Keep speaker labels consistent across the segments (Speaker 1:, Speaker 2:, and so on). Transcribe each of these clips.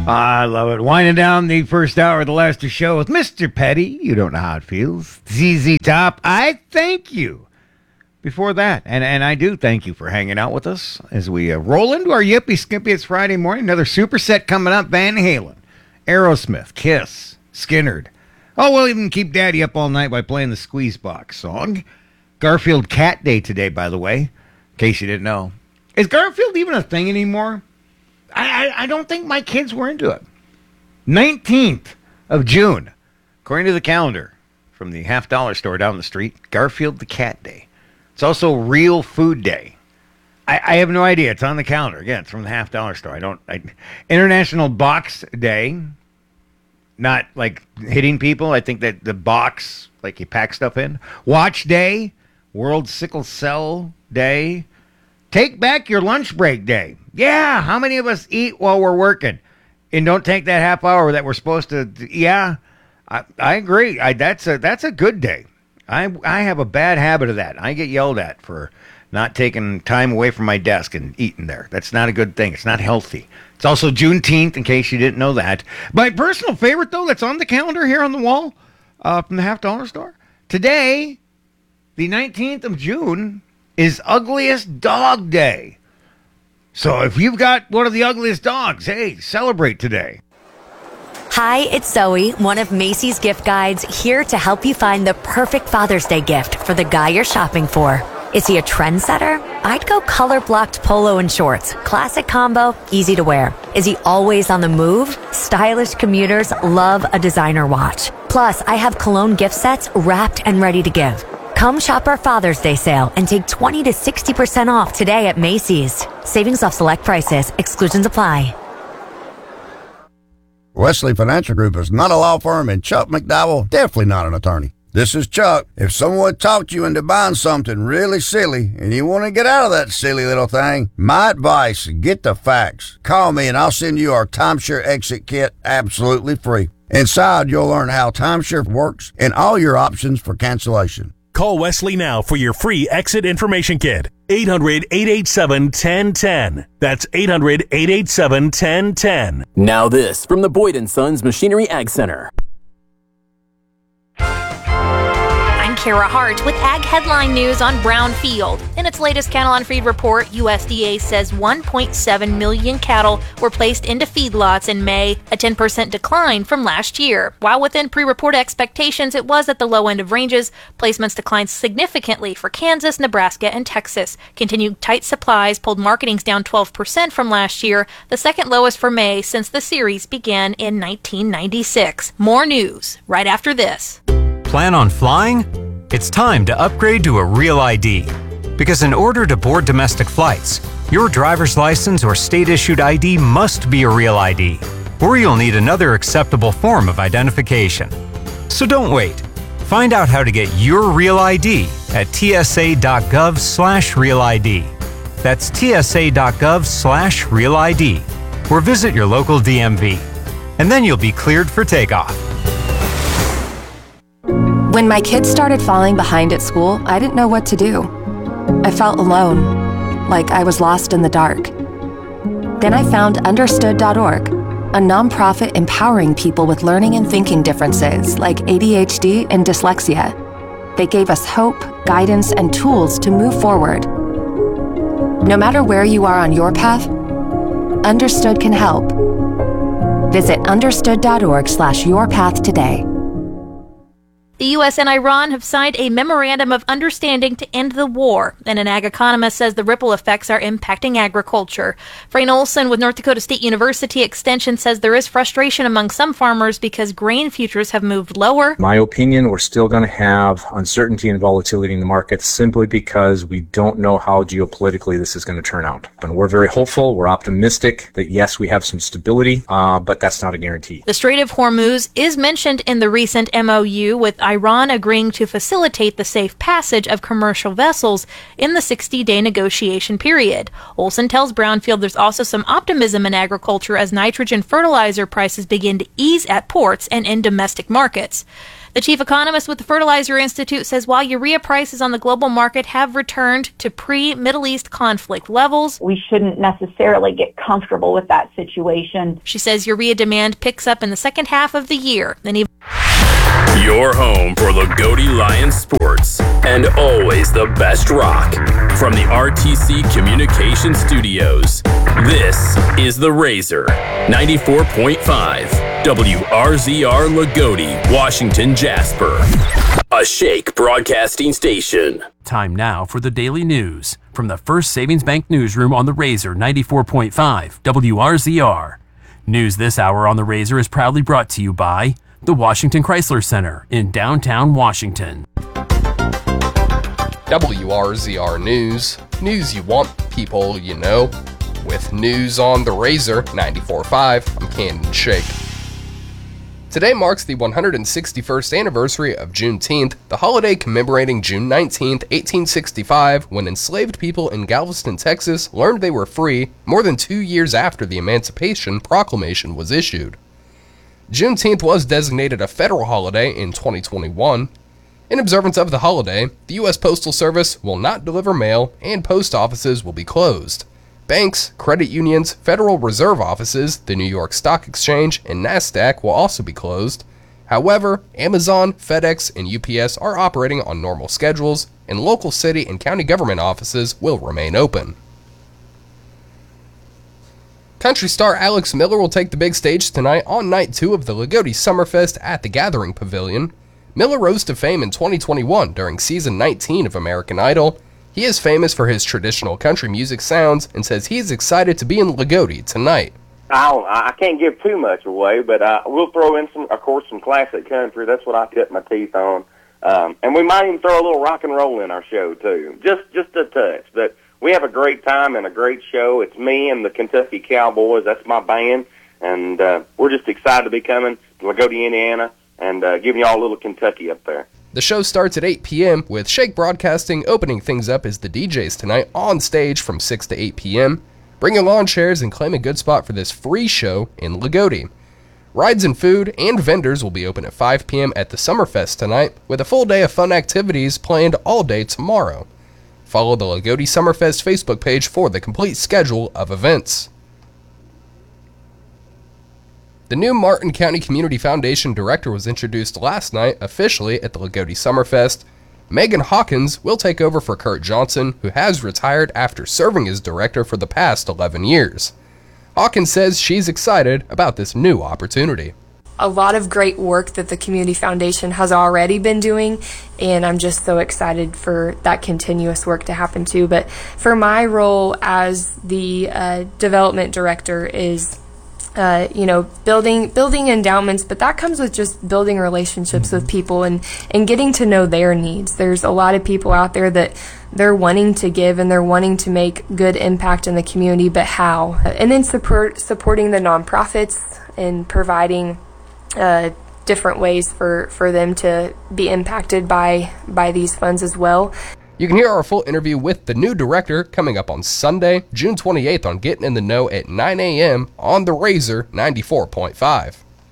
Speaker 1: I love it. Winding down the first hour of the Lester Show with Mr. Petty. You don't know how it feels. ZZ Top, I thank you. Before that, and I do thank you for hanging out with us as we roll into our Yippee Skippy. It's Friday morning. Another superset coming up. Van Halen, Aerosmith, Kiss, Skynyrd. Oh, we'll even keep Daddy up all night by playing the Squeeze Box song. Garfield Cat Day today, by the way, in case you didn't know. Is Garfield even a thing anymore? I don't think my kids were into it. 19th of June, according to the calendar from the Half Dollar store down the street, Garfield the Cat Day. It's also Real Food Day. I have no idea. It's on the calendar. Again, it's from the Half Dollar store. International Box Day. Not like hitting people. I think that the box, like you pack stuff in. Watch Day. World Sickle Cell Day. Take back your lunch break day. Yeah, how many of us eat while we're working and don't take that half hour that we're supposed to? Yeah, I agree. That's a good day. I have a bad habit of that. I get yelled at for not taking time away from my desk and eating there. That's not a good thing. It's not healthy. It's also Juneteenth, in case you didn't know that. My personal favorite, though, that's on the calendar here on the wall from the Half Dollar store. Today, the 19th of June, is Ugliest Dog Day. So if you've got one of the ugliest dogs, hey, celebrate today.
Speaker 2: Hi, it's Zoe, one of Macy's gift guides, here to help you find the perfect Father's Day gift for the guy you're shopping for. Is he a trendsetter? I'd go color-blocked polo and shorts. Classic combo, easy to wear. Is he always on the move? Stylish commuters love a designer watch. Plus, I have cologne gift sets wrapped and ready to give. Come shop our Father's Day sale and take 20 to 60% off today at Macy's. Savings off select prices. Exclusions apply.
Speaker 3: Wesley Financial Group is not a law firm, and Chuck McDowell definitely not an attorney. This is Chuck. If someone talked you into buying something really silly and you want to get out of that silly little thing, my advice, get the facts. Call me and I'll send you our timeshare exit kit absolutely free. Inside, you'll learn how timeshare works and all your options for cancellation.
Speaker 4: Call Wesley now for your free exit information kit. 800-887-1010. That's 800-887-1010.
Speaker 5: Now this from the Boyd & Sons Machinery Ag Center.
Speaker 6: Kara Hart with Ag Headline News on Brownfield. In its latest cattle on feed report, USDA says 1.7 million cattle were placed into feedlots in May, a 10% decline from last year. While within pre-report expectations, it was at the low end of ranges. Placements declined significantly for Kansas, Nebraska, and Texas. Continued tight supplies pulled marketings down 12% from last year, the second lowest for May since the series began in 1996. More news right after this.
Speaker 7: Plan on flying? It's time to upgrade to a Real ID. Because in order to board domestic flights, your driver's license or state-issued ID must be a Real ID, or you'll need another acceptable form of identification. So don't wait. Find out how to get your Real ID at tsa.gov/Real ID. That's tsa.gov/Real ID, or visit your local DMV. And then you'll be cleared for takeoff.
Speaker 8: When my kids started falling behind at school, I didn't know what to do. I felt alone, like I was lost in the dark. Then I found Understood.org, a nonprofit empowering people with learning and thinking differences like ADHD and dyslexia. They gave us hope, guidance, and tools to move forward. No matter where you are on your path, Understood can help. Visit understood.org/yourpath today.
Speaker 6: The U.S. and Iran have signed a memorandum of understanding to end the war, and an ag economist says the ripple effects are impacting agriculture. Frayne Olson with North Dakota State University Extension says there is frustration among some farmers because grain futures have moved lower.
Speaker 9: My opinion, we're still going to have uncertainty and volatility in the markets simply because we don't know how geopolitically this is going to turn out. And we're very hopeful, we're optimistic that yes, we have some stability, but that's not a guarantee.
Speaker 6: The Strait of Hormuz is mentioned in the recent MOU with Iran agreeing to facilitate the safe passage of commercial vessels in the 60-day negotiation period. Olson tells Brownfield there's also some optimism in agriculture as nitrogen fertilizer prices begin to ease at ports and in domestic markets. The chief economist with the Fertilizer Institute says while urea prices on the global market have returned to pre-Middle East conflict levels,
Speaker 10: we shouldn't necessarily get comfortable with that situation.
Speaker 6: She says urea demand picks up in the second half of the year.
Speaker 5: Your home for Lagodi Lions sports and always the best rock. From the RTC Communication Studios, this is The Razor, 94.5. WRZR Lagodi, Washington, Jasper. A Shake broadcasting station.
Speaker 11: Time now for the daily news from the First Savings Bank newsroom on The Razor 94.5 WRZR. News this hour on The Razor is proudly brought to you by the Washington Chrysler Center in downtown Washington.
Speaker 12: WRZR News. News you want, people you know. With news on The Razor 94.5, I'm Cannon Shake. Today marks the 161st anniversary of Juneteenth, the holiday commemorating June 19, 1865, when enslaved people in Galveston, Texas learned they were free more than 2 years after the Emancipation Proclamation was issued. Juneteenth was designated a federal holiday in 2021. In observance of the holiday, the U.S. Postal Service will not deliver mail and post offices will be closed. Banks, credit unions, Federal Reserve offices, the New York Stock Exchange, and NASDAQ will also be closed. However, Amazon, FedEx, and UPS are operating on normal schedules, and local city and county government offices will remain open. Country star Alex Miller will take the big stage tonight on Night 2 of the Lagodi Summerfest at the Gathering Pavilion. Miller rose to fame in 2021 during Season 19 of American Idol. He is famous for his traditional country music sounds and says he is excited to be in Lagodi tonight.
Speaker 13: I can't give too much away, but we'll throw in some classic country. That's what I cut my teeth on. And we might even throw a little rock and roll in our show, too. Just a touch. But we have a great time and a great show. It's me and the Kentucky Cowboys. That's my band. And we're just excited to be coming to Lagodi, Indiana, and giving y'all a little Kentucky up there.
Speaker 12: The show starts at 8 p.m., with Shake Broadcasting opening things up as the DJs tonight on stage from 6 to 8 p.m. Bring your lawn chairs and claim a good spot for this free show in Lagodi. Rides and food and vendors will be open at 5 p.m. at the Summerfest tonight, with a full day of fun activities planned all day tomorrow. Follow the Lagodi Summerfest Facebook page for the complete schedule of events. The new Martin County Community Foundation director was introduced last night officially at the Lagodi Summerfest. Megan Hawkins will take over for Kurt Johnson, who has retired after serving as director for the past 11 years. Hawkins says she's excited about this new opportunity.
Speaker 14: A lot of great work that the Community Foundation has already been doing, and I'm just so excited for that continuous work to happen too. But for my role as the development director is building endowments, but that comes with just building relationships with people and getting to know their needs. There's a lot of people out there that they're wanting to give and they're wanting to make good impact in the community, but how? And then supporting the nonprofits and providing different ways for them to be impacted by these funds as well.
Speaker 12: You can hear our full interview with the new director coming up on Sunday, June 28th on Getting in the Know at 9 a.m. on The Razor 94.5.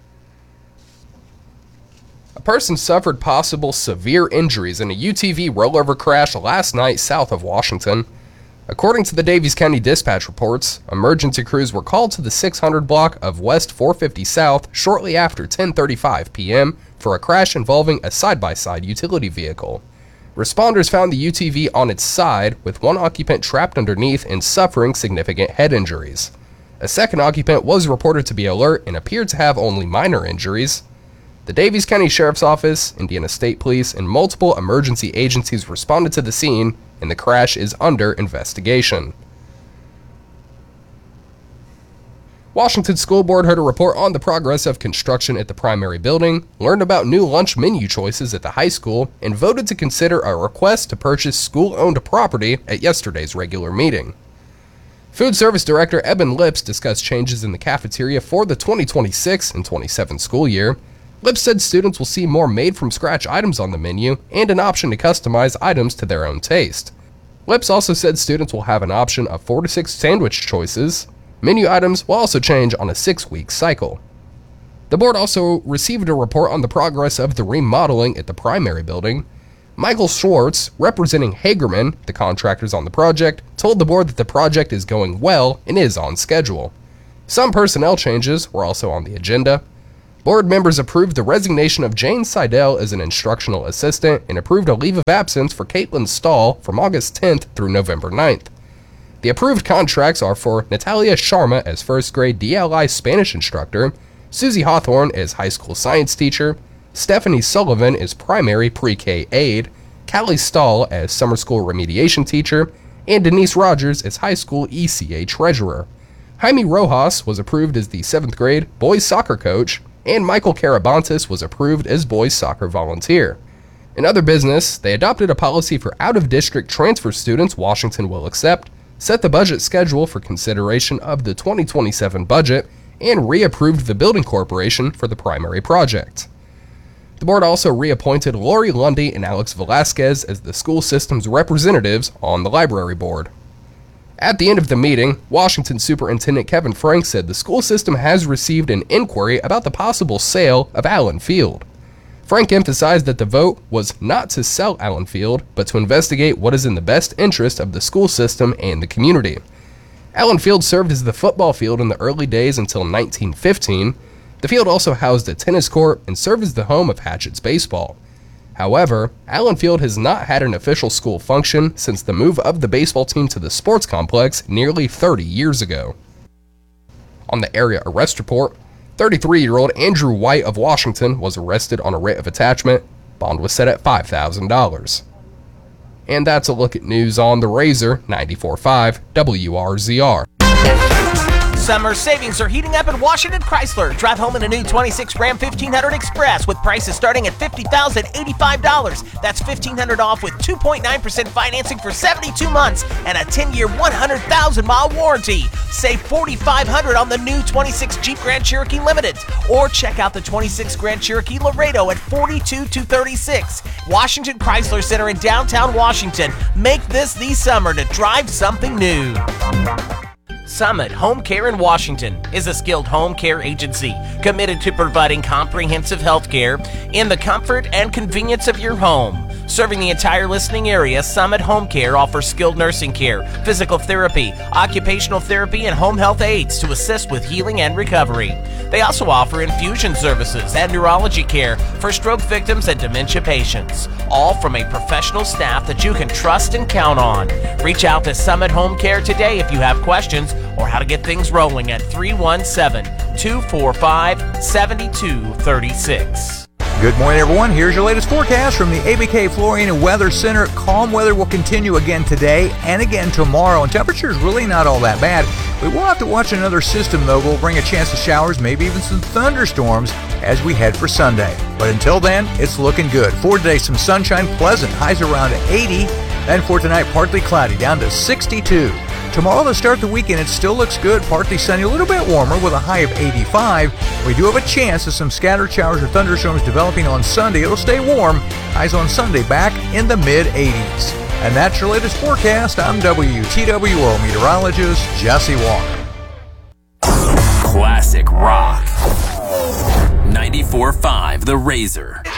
Speaker 12: A person suffered possible severe injuries in a UTV rollover crash last night south of Washington. According to the Daviess County Dispatch reports, emergency crews were called to the 600 block of West 450 South shortly after 10:35 p.m. for a crash involving a side-by-side utility vehicle. Responders found the UTV on its side, with one occupant trapped underneath and suffering significant head injuries. A second occupant was reported to be alert and appeared to have only minor injuries. The Daviess County Sheriff's Office, Indiana State Police, and multiple emergency agencies responded to the scene, and the crash is under investigation. Washington School Board heard a report on the progress of construction at the primary building, learned about new lunch menu choices at the high school, and voted to consider a request to purchase school-owned property at yesterday's regular meeting. Food Service Director Eben Lips discussed changes in the cafeteria for the 2026 and 27 school year. Lips said students will see more made-from-scratch items on the menu and an option to customize items to their own taste. Lips also said students will have an option of 4 to 6 sandwich choices. Menu items will also change on a 6-week cycle. The board also received a report on the progress of the remodeling at the primary building. Michael Schwartz, representing Hagerman, the contractors on the project, told the board that the project is going well and is on schedule. Some personnel changes were also on the agenda. Board members approved the resignation of Jane Seidel as an instructional assistant and approved a leave of absence for Caitlin Stahl from August 10th through November 9th. The approved contracts are for Natalia Sharma as first grade DLI Spanish instructor, Susie Hawthorne as high school science teacher, Stephanie Sullivan as primary pre-K aide, Callie Stahl as summer school remediation teacher, and Denise Rogers as high school ECA treasurer. Jaime Rojas was approved as the 7th grade boys soccer coach, and Michael Carabantes was approved as boys soccer volunteer. In other business, they adopted a policy for out-of-district transfer students Washington will accept, set the budget schedule for consideration of the 2027 budget, and reapproved the building corporation for the primary project. The board also reappointed Lori Lundy and Alex Velasquez as the school system's representatives on the library board. At the end of the meeting, Washington Superintendent Kevin Frank said the school system has received an inquiry about the possible sale of Allen Field. Frank emphasized that the vote was not to sell Allen Field, but to investigate what is in the best interest of the school system and the community. Allen Field served as the football field in the early days until 1915. The field also housed a tennis court and served as the home of Hatchett's baseball. However, Allen Field has not had an official school function since the move of the baseball team to the sports complex nearly 30 years ago. On the area arrest report, 33-year-old Andrew White of Washington was arrested on a writ of attachment. Bond was set at $5,000. And that's a look at news on the Razor 94.5 WRZR.
Speaker 15: Summer savings are heating up at Washington Chrysler. Drive home in a new 26 Ram 1500 Express with prices starting at $50,085. That's $1,500 off with 2.9% financing for 72 months and a 10-year, 100,000-mile warranty. Save $4,500 on the new 26 Jeep Grand Cherokee Limited. Or check out the 26 Grand Cherokee Laredo at $42,236. Washington Chrysler Center in downtown Washington. Make this the summer to drive something new. Summit Home Care in Washington is a skilled home care agency committed to providing comprehensive health care in the comfort and convenience of your home. Serving the entire listening area, Summit Home Care offers skilled nursing care, physical therapy, occupational therapy, and home health aides to assist with healing and recovery. They also offer infusion services and neurology care for stroke victims and dementia patients, all from a professional staff that you can trust and count on. Reach out to Summit Home Care today if you have questions or how to get things rolling at 317-245-7236.
Speaker 16: Good morning, everyone. Here's your latest forecast from the ABK Flooring and Weather Center. Calm weather will continue again today and again tomorrow, and temperature's really not all that bad. We will have to watch another system, though. We'll bring a chance of showers, maybe even some thunderstorms as we head for Sunday. But until then, it's looking good. For today, some sunshine, pleasant, highs around 80. Then for tonight, partly cloudy, down to 62. Tomorrow, to start the weekend, it still looks good, partly sunny, a little bit warmer with a high of 85. We do have a chance of some scattered showers or thunderstorms developing on Sunday. It'll stay warm. Highs on Sunday back in the mid-80s. And that's your latest forecast. I'm WTWO meteorologist Jesse Walker.
Speaker 5: Classic rock. 94.5 The Razor.